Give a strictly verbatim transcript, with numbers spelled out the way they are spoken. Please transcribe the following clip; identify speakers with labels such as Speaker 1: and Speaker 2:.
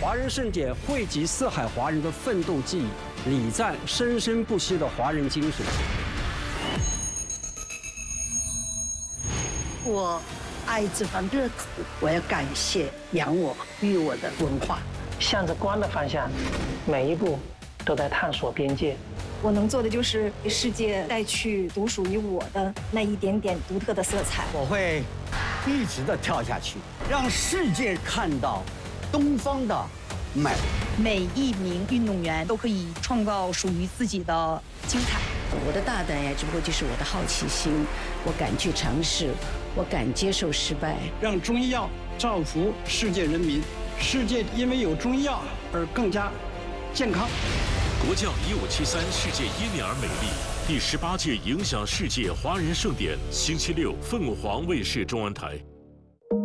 Speaker 1: 华人盛典汇集四海华人的奋斗记忆，礼赞生生不息的华人精神。
Speaker 2: 我爱这番热土，我要感谢养我育我的文化。
Speaker 3: 向着光的方向，每一步都在探索边界。
Speaker 4: 我能做的就是给世界带去独属于我的那一点点独特的色彩。
Speaker 5: 我会一直的跳下去，让世界看到东方的美。
Speaker 6: 每一名运动员都可以创造属于自己的精彩。
Speaker 7: 我的大胆呀，只不过就是我的好奇心，我敢去尝试，我敢接受失败。
Speaker 1: 让中医药造福世界人民，世界因为有中医药而更加健康。
Speaker 8: 国教一五七三世界因你而美丽第十八届影响世界华人盛典，星期六凤凰卫视中文台。